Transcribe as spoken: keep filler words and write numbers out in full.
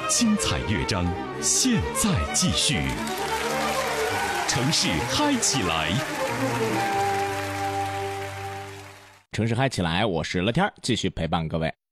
精彩乐章，现在继续。城市嗨起来， 城市嗨起来，我是乐天，继续陪伴各位。